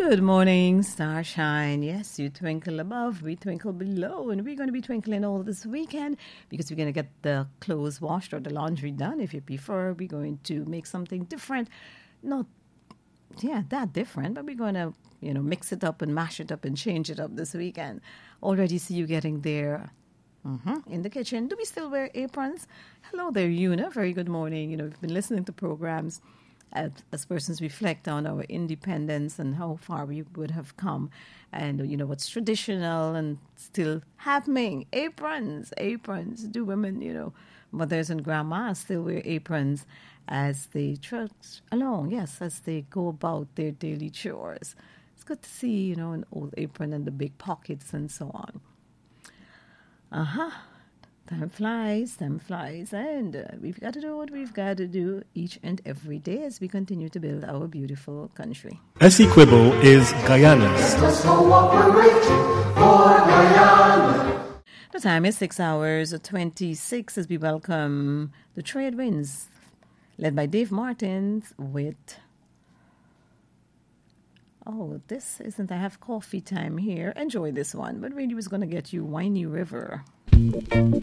Good morning, starshine. Yes, you twinkle above, we twinkle below, and we're going to be twinkling all this weekend because we're going to get the clothes washed or the laundry done. If you prefer, we're going to make something different. Not, that different, but we're going to, mix it up and mash it up and change it up this weekend. Already see you getting there. In the kitchen. Do we still wear aprons? Hello there, Una. Very good morning. We've been listening to programs as persons reflect on our independence and how far we would have come and, what's traditional and still happening. Aprons. Do women, mothers and grandmas still wear aprons as they trudge along, as they go about their daily chores. It's good to see, an old apron and the big pockets and so on. Time flies, and we've got to do what we've got to do each and every day as we continue to build our beautiful country. Essequibo is Guyana's. Let's cooperate for Guyana. The time is 6:26 as we welcome the Trade Winds, led by Dave Martins with... Oh, this isn't I have coffee time here. Enjoy this one, but really was going to get you Winey River.